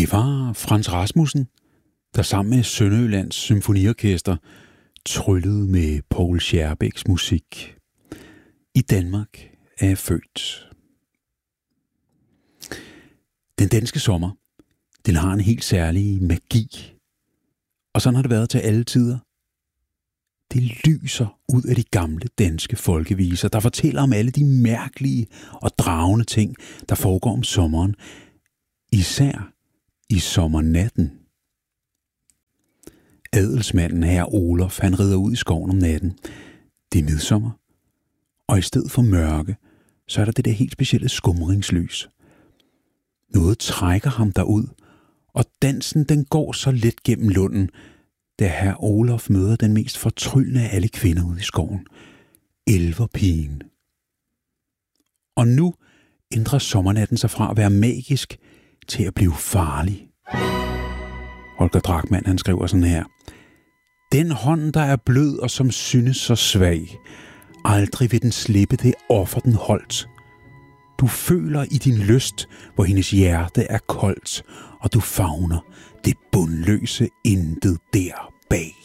Det var Frans Rasmussen, der sammen med Sønderjyllands Symfoniorkester tryllede med Poul Schærbæks musik. I Danmark er jeg født. Den danske sommer, den har en helt særlig magi. Og sådan har det været til alle tider. Det lyser ud af de gamle danske folkeviser, der fortæller om alle de mærkelige og dragende ting, der foregår om sommeren. Især i sommernatten. Adelsmanden herre Olaf, han rider ud i skoven om natten. Det er midsommer. Og i stedet for mørke, så er der det der helt specielle skumringslys. Noget trækker ham derud, og dansen den går så let gennem lunden, da herre Olaf møder den mest fortryllende af alle kvinder ude i skoven. Elverpigen. Og nu ændrer sommernatten sig fra at være magisk til at blive farlig. Holger Drachmann, han skriver sådan her: Den hånd, der er blød og som synes så svag, aldrig vil den slippe det offer, den holdt. Du føler i din lyst, hvor hendes hjerte er koldt, og du favner det bundløse intet der bag.